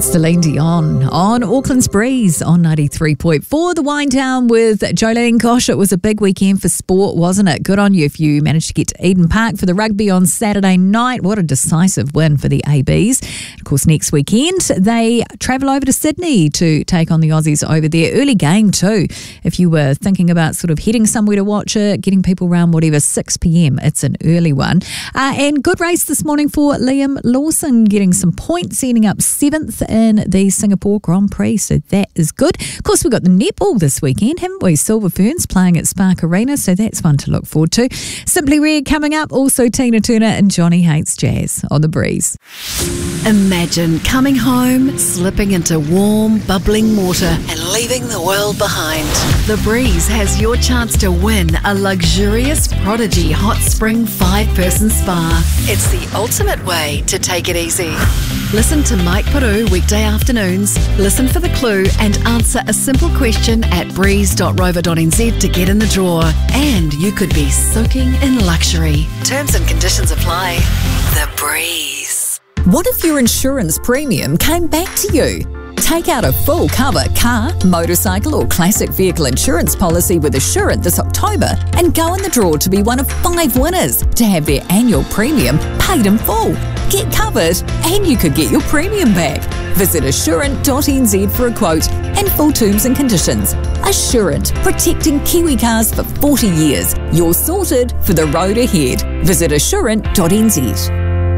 It's Celine Dion on Auckland's Breeze on 93.4. The wind down with Jolene. Gosh, it was a big weekend for sport, wasn't it? Good on you if you managed to get to Eden Park for the rugby on Saturday night. What a decisive win for the ABs. Of course, next weekend they travel over to Sydney to take on the Aussies over there. Early game too. If you were thinking about sort of heading somewhere to watch it, getting people around, whatever, 6 p.m. It's an early one. And good race this morning for Liam Lawson, getting some points, ending up 7th in the Singapore Grand Prix, so that is good. Of course, we've got the netball this weekend, haven't we? Silver Ferns playing at Spark Arena, so that's one to look forward to. Simply Red coming up, also Tina Turner and Johnny Hates Jazz on the Breeze. Imagine coming home, slipping into warm, bubbling water and leaving the world behind. The Breeze has your chance to win a luxurious Prodigy Hot Spring 5-person spa. It's the ultimate way to take it easy. Listen to Mike Peru weekday afternoons, listen for the clue and answer a simple question at breeze.rover.nz to get in the draw. And you could be soaking in luxury. Terms and conditions apply. The Breeze. What if your insurance premium came back to you? Take out a full cover car, motorcycle or classic vehicle insurance policy with Assurant this October and go in the draw to be one of 5 winners to have their annual premium paid in full. Get covered and you could get your premium back. Visit assurant.nz for a quote and full terms and conditions. Assurant, protecting Kiwi cars for 40 years. You're sorted for the road ahead. Visit assurant.nz.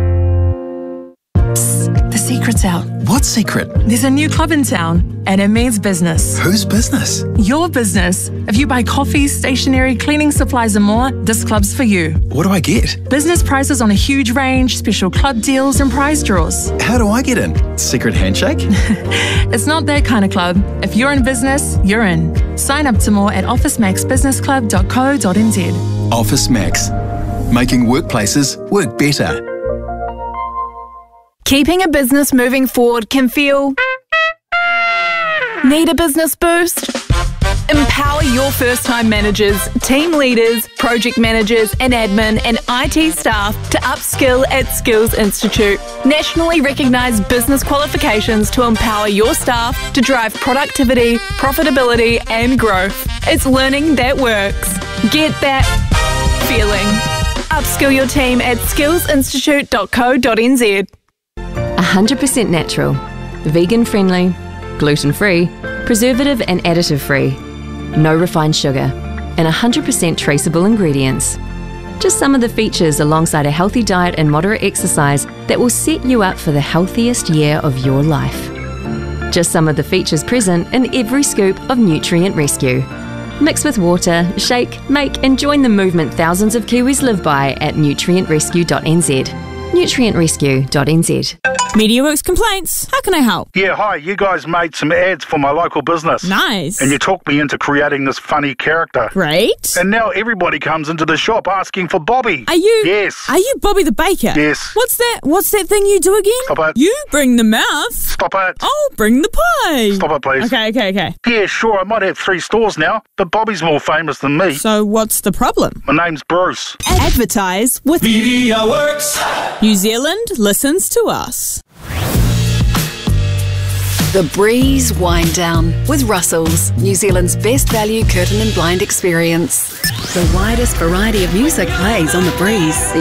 The secret's out. What secret? There's a new club in town, and it means business. Whose business? Your business. If you buy coffee, stationery, cleaning supplies and more, this club's for you. What do I get? Business prices on a huge range, special club deals and prize draws. How do I get in? Secret handshake? It's not that kind of club. If you're in business, you're in. Sign up to more at officemaxbusinessclub.co.nz. Office Max. Making workplaces work better. Keeping a business moving forward can feel... Need a business boost? Empower your first-time managers, team leaders, project managers and admin and IT staff to upskill at Skills Institute. Nationally recognised business qualifications to empower your staff to drive productivity, profitability and growth. It's learning that works. Get that feeling. Upskill your team at skillsinstitute.co.nz. 100% natural, vegan-friendly, gluten-free, preservative and additive-free, no refined sugar, and 100% traceable ingredients. Just some of the features alongside a healthy diet and moderate exercise that will set you up for the healthiest year of your life. Just some of the features present in every scoop of Nutrient Rescue. Mix with water, shake, make and join the movement thousands of Kiwis live by at nutrientrescue.nz. nutrientrescue.nz. MediaWorks complaints. How can I help? Yeah, hi. You guys made some ads for my local business. Nice. And you talked me into creating this funny character. Great. And now everybody comes into the shop asking for Bobby. Are you? Yes. Are you Bobby the Baker? Yes. What's that thing you do again? Stop it. You bring the mouth. Stop it. I'll bring the pie. Stop it, please. Okay. Yeah, sure. I might have 3 stores now, but Bobby's more famous than me. So what's the problem? My name's Bruce. Advertise with MediaWorks. New Zealand listens to us. The Breeze Wind Down with Russell's, New Zealand's best value curtain and blind experience. The widest variety of music plays on The Breeze.